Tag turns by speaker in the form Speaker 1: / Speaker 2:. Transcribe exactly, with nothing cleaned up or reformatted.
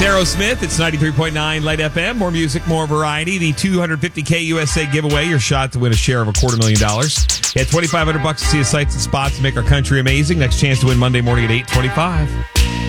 Speaker 1: Aerosmith. It's ninety-three point nine Light F M. More music, more variety. The two hundred fifty K U S A giveaway. Your shot to win a share of a quarter million dollars. Get twenty-five hundred bucks to see the sights and spots to make our country amazing. Next chance to win Monday morning at eight twenty-five.